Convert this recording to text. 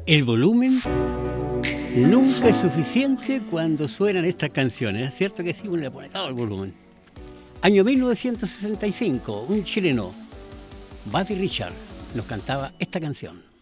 El volumen nunca es suficiente cuando suenan estas canciones. Es cierto que sí, uno le pone todo el volumen. Año 1965, un chileno, Buddy Richard, nos cantaba esta canción.